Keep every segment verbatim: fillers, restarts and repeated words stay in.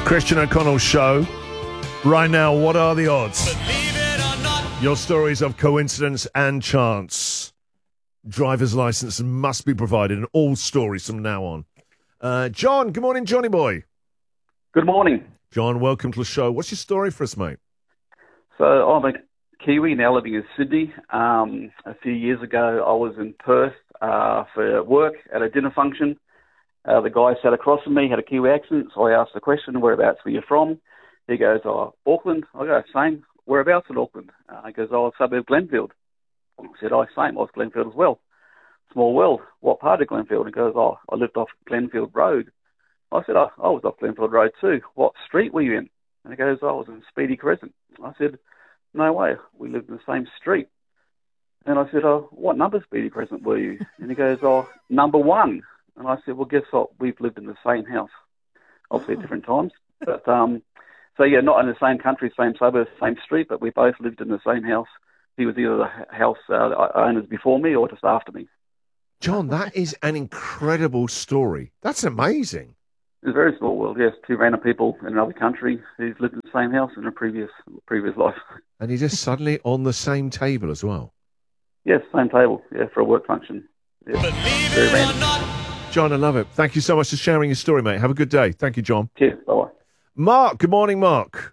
Christian O'Connell Show. Right now, what are the odds? Believe it or not. Your stories of coincidence and chance. Driver's license must be provided in all stories from now on. Uh, John, good morning, Johnny boy. Good morning. John, welcome to the show. What's your story for us, mate? So I'm a Kiwi now living in Sydney. Um, a few years ago, I was in Perth uh, for work at a dinner function. Uh, the guy sat across from me, had a Kiwi accent, so I asked the question, whereabouts were you from? He goes, oh, Auckland. I go, same. Whereabouts in Auckland? Uh, he goes, oh, suburb Glenfield. I said, oh, same. I was Glenfield as well. Small world. What part of Glenfield? He goes, oh, I lived off Glenfield Road. I said, oh, I was off Glenfield Road too. What street were you in? And he goes, oh, I was in Speedy Crescent. I said, no way. We lived in the same street. And I said, oh, what number Speedy Crescent were you? And he goes, oh, number one. And I said, well, guess what? We've lived in the same house, obviously at different times. But um, so, yeah, not in the same country, same suburb, same street, but we both lived in the same house. He was either the house uh, owners before me or just after me. John, that is an incredible story. That's amazing. It's a very small world, yes. Two random people in another country who've lived in the same house in a previous previous life. And you're just suddenly on the same table as well. Yes, same table, yeah, for a work function. Yeah. Believe Very it random. or not. John, I love it. Thank you so much for sharing your story, mate. Have a good day. Thank you, John. Cheers, bye-bye. Mark, good morning, Mark.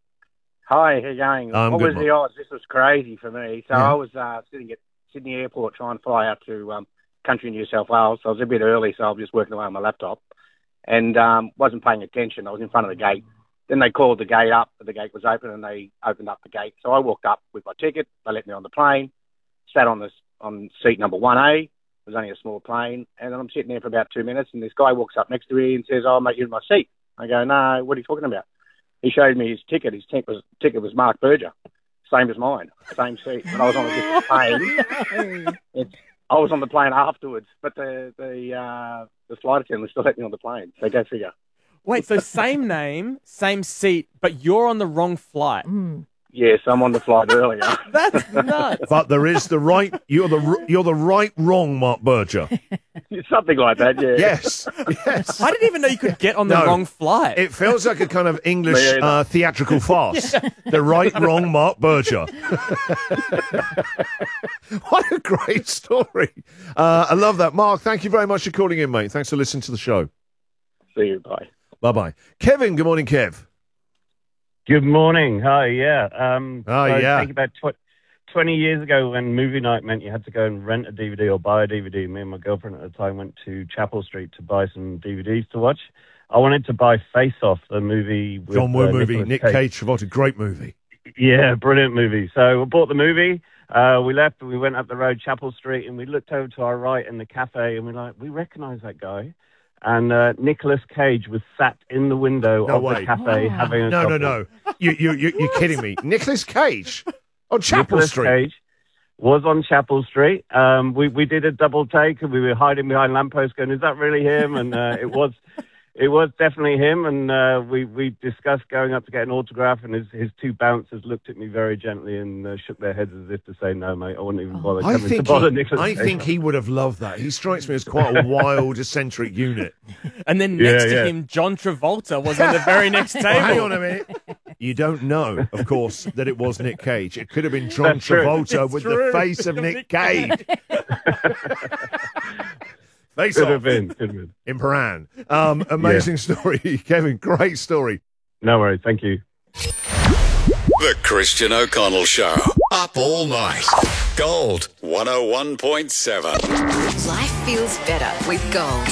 Hi, how you going? I'm what good, was the odds? This was crazy for me. So Yeah. I was uh, sitting at Sydney Airport trying to fly out to um, country New South Wales. So I was a bit early, so I was just working away on my laptop and um, wasn't paying attention. I was in front of the gate. Then they called the gate up. The gate was open and they opened up the gate. So I walked up with my ticket. They let me on the plane, sat on this on seat number one A. It was only a small plane. And then I'm sitting there for about two minutes and this guy walks up next to me and says, oh, mate, you're in my seat. I go, no, what are you talking about? He showed me his ticket. His ticket was, ticket was Mark Berger, same as mine, same seat. But I was on a different plane. It's, I was on the plane afterwards, but the the uh, the flight attendant still let me on the plane. So go figure. Wait, so same name, same seat, but you're on the wrong flight. Yes, I'm on the flight earlier. That's nuts. But there is the right, you're the r- you're the right wrong Mark Berger. Something like that, yeah. Yes, yes. I didn't even know you could get on the No. wrong flight. It feels like a kind of English Me either. uh, theatrical farce. The right, wrong Mark Berger. What a great story. Uh, I love that. Mark, thank you very much for calling in, mate. Thanks for listening to the show. See you, bye. Bye-bye. Kevin, good morning, Kev. Good morning. Hi, yeah. Um, Oh, so yeah. I think about tw- twenty years ago when movie night meant you had to go and rent a D V D or buy a D V D, me and my girlfriend at the time went to Chapel Street to buy some D V Ds to watch. I wanted to buy Face Off, the movie with John Woo uh, movie, Nicolas Nick Cage. Cage, Travolta, great movie. Yeah, brilliant movie. So we bought the movie. Uh, we left and we went up the road, Chapel Street, and we looked over to our right in the cafe and we're like, we recognise that guy. And uh, Nicolas Cage was sat in the window No of way. the cafe having a No, no, coffee. no. You, you, you, you're kidding me. Nicolas Cage on Chapel Nicolas Street. Cage was on Chapel Street. Um, we we did a double take and we were hiding behind lampposts going, is that really him? And uh, it was it was definitely him. And uh, we, we discussed going up to get an autograph and his, his two bouncers looked at me very gently and uh, shook their heads as if to say, no, mate, I wouldn't even bother I coming think, to bother he, Nicolas I Cage. think he would have loved that. He strikes me as quite a wild, eccentric unit. And then Yeah, next to yeah. him, John Travolta was on the very next table. Well, hang on a minute. You don't know, of course, that it was Nick Cage. It could have been John That's true. Travolta It's with true. the face of Nick Cage. Face Could off have been. Could have been. in Paran. Um, amazing story, Kevin. Great story. No worries. Thank you. The Christian O'Connell Show. Up all night. Gold one oh one point seven. Life feels better with Gold.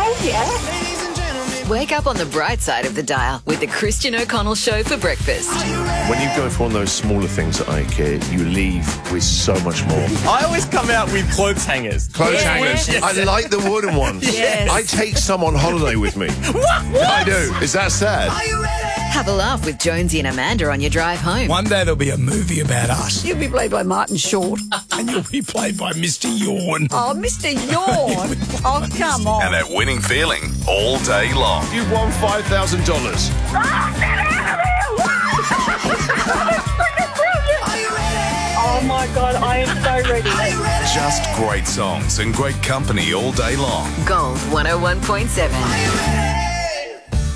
Wake up on the bright side of the dial with the Christian O'Connell Show for breakfast. When you go for one of those smaller things at IKEA, you leave with so much more. I always come out with clothes hangers. Clothes hangers. Yes. I like the wooden ones. Yes. I take some on holiday with me. I do. Is that sad? Have a laugh with Jonesy and Amanda on your drive home. One day there'll be a movie about us, You'll be played by Martin Short. and you'll be played by Mister Yawn. Oh, Mister Yawn. Oh, come on. And that winning feeling all day long. You've won five thousand dollars. Oh, my God, I am so ready. Just great songs and great company all day long. Gold one oh one point seven.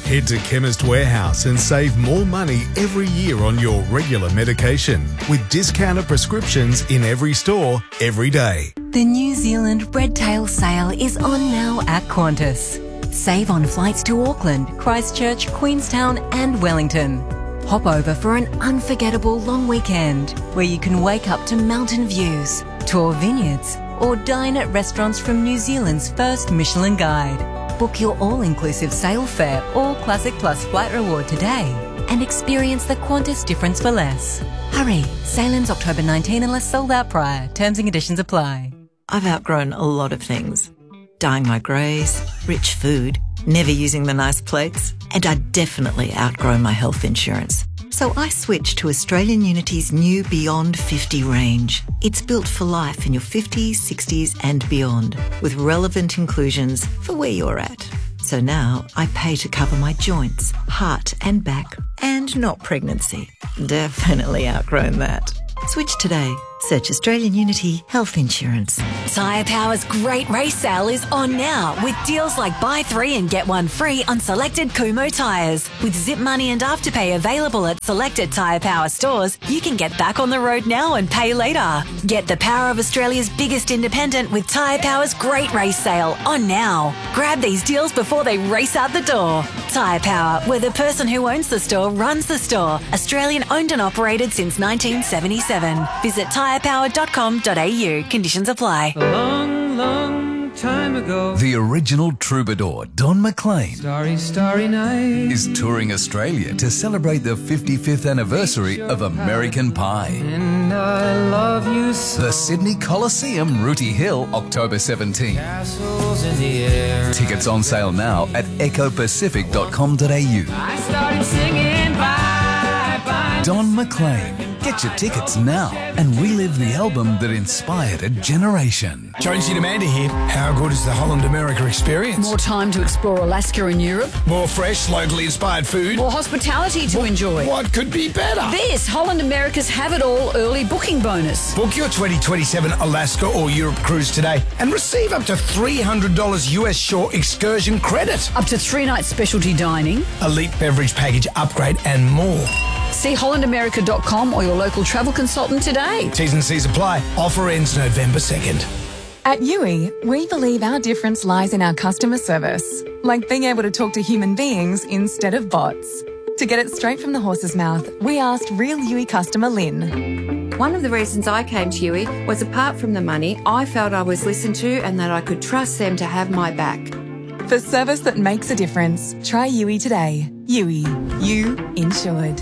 Head to Chemist Warehouse and save more money every year on your regular medication with discounted prescriptions in every store, every day. The New Zealand Redtail sale is on now at Qantas. Save on flights to Auckland, Christchurch, Queenstown and Wellington. Hop over for an unforgettable long weekend where you can wake up to mountain views, tour vineyards or dine at restaurants from New Zealand's first Michelin Guide. Book your all-inclusive sail fare or Classic Plus flight reward today and experience the Qantas difference for less. Hurry, sail ends October nineteenth unless sold out prior. Terms and conditions apply. I've outgrown a lot of things. Dyeing my greys, rich food, never using the nice plates, and I definitely outgrown my health insurance. So I switched to Australian Unity's new Beyond fifty range. It's built for life in your fifties, sixties and beyond, with relevant inclusions for where you're at. So now I pay to cover my joints, heart and back, and not pregnancy. Definitely outgrown that. Switch today. Search Australian Unity Health Insurance. Tyre Power's great race sale is on now with deals like buy three and get one free on selected Kumo tyres. With Zip Money and Afterpay available at selected Tyre Power stores, you can get back on the road now and pay later. Get the power of Australia's biggest independent with Tyre Power's great race sale on now. Grab these deals before they race out the door. Tyre Power, where the person who owns the store runs the store. Australian owned and operated since nineteen seventy-seven. Visit tyre power dot com dot a u. Conditions apply. A long, long time ago, the original troubadour, Don McLean, Starry, Starry Night, is touring Australia to celebrate the fifty-fifth anniversary of American Pie. And I love you so. The Sydney Coliseum, Rooty Hill, October seventeenth. Castles in the air. Tickets on sale now at eco pacific dot com dot a u. I started singing bye, bye. Don McLean. Get your tickets now and relive the album that inspired a generation. Jonesy and Amanda here. How good is the Holland America experience? More time to explore Alaska and Europe. More fresh, locally inspired food. More hospitality to what, enjoy. What could be better? This Holland America's Have It All early booking bonus. Book your twenty twenty-seven Alaska or Europe cruise today and receive up to three hundred dollars U S shore excursion credit. Up to three nights specialty dining. Elite beverage package upgrade and more. See holland america dot com or your local travel consultant today. T's and C's apply. Offer ends November second. At Yui, we believe our difference lies in our customer service, like being able to talk to human beings instead of bots. To get it straight from the horse's mouth, we asked real Yui customer Lynn. One of the reasons I came to Yui was, apart from the money, I felt I was listened to and that I could trust them to have my back. For service that makes a difference, try Yui today. Yui, you insured.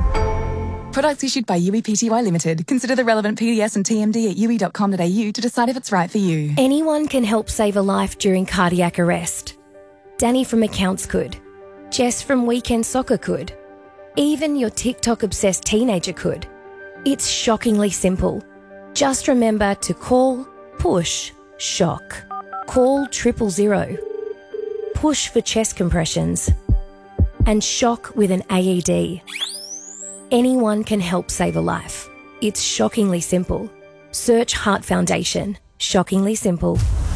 Products issued by Yui Pty Limited. Consider the relevant P D S and T M D at yui dot com dot a u to decide if it's right for you. Anyone can help save a life during cardiac arrest. Danny from accounts could. Jess from weekend soccer could. Even your TikTok-obsessed teenager could. It's shockingly simple. Just remember to call, push, shock. Call triple zero. Push for chest compressions. And shock with an A E D. Anyone can help save a life. It's shockingly simple. Search Heart Foundation. Shockingly simple.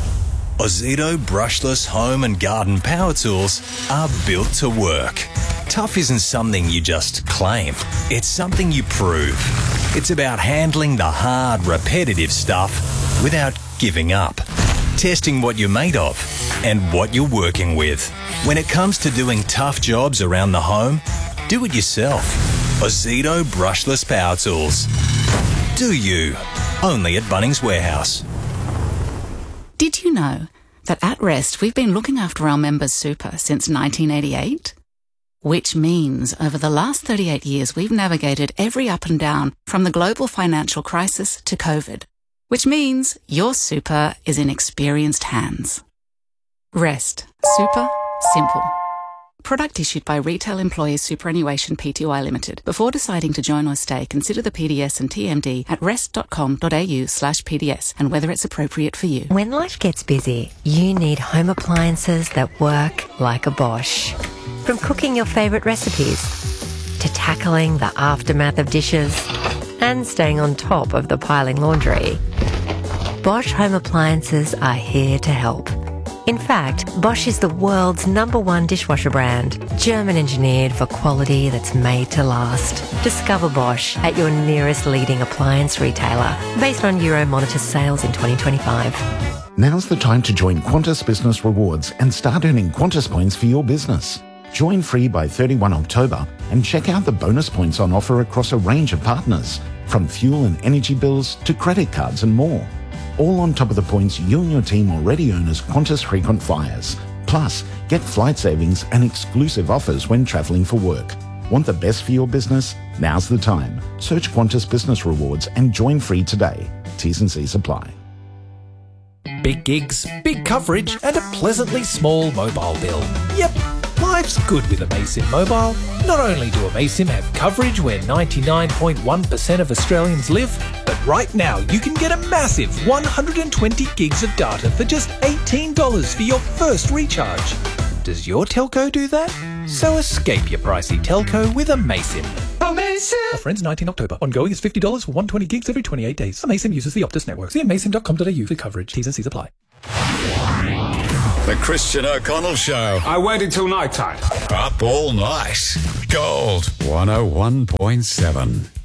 Ozito brushless home and garden power tools are built to work. Tough isn't something you just claim. It's something you prove. It's about handling the hard, repetitive stuff without giving up. Testing what you're made of and what you're working with. When it comes to doing tough jobs around the home, do it yourself. Ozito brushless power tools. Do you? Only at Bunnings Warehouse. Did you know that at Rest we've been looking after our members' super since nineteen eighty-eight? Which means over the last thirty-eight years we've navigated every up and down from the global financial crisis to COVID. Which means your super is in experienced hands. Rest. Super. Simple. Product issued by Retail Employees Superannuation Pty Limited. Before deciding to join or stay, consider the P D S and T M D at rest dot com dot a u slash P D S and whether it's appropriate for you. When life gets busy, you need home appliances that work like a Bosch. From cooking your favourite recipes to tackling the aftermath of dishes and staying on top of the piling laundry, Bosch home appliances are here to help. In fact, Bosch is the world's number one dishwasher brand, German engineered for quality that's made to last. Discover Bosch at your nearest leading appliance retailer, based on Euromonitor sales in twenty twenty-five. Now's the time to join Qantas Business Rewards and start earning Qantas points for your business. Join free by thirty-first of October and check out the bonus points on offer across a range of partners, from fuel and energy bills to credit cards and more. All on top of the points you and your team already earn as Qantas frequent flyers. Plus, get flight savings and exclusive offers when travelling for work. Want the best for your business? Now's the time. Search Qantas Business Rewards and join free today. T's and C's apply. Big gigs, big coverage, and a pleasantly small mobile bill. Yep, life's good with Amaysim Mobile. Not only do Amaysim have coverage where ninety-nine point one percent of Australians live, but right now you can get a massive one hundred twenty gigs of data for just eighteen dollars for your first recharge. Does your telco do that? So escape your pricey telco with Amaysim. Amaysim! Offer ends nineteenth of October. Ongoing is fifty dollars for one hundred twenty gigs every twenty-eight days. Amaysim uses the Optus network. See amaysim dot com dot a u for coverage. T's and C's apply. The Christian O'Connell Show. I waited till night time. Up all night. Gold one oh one point seven.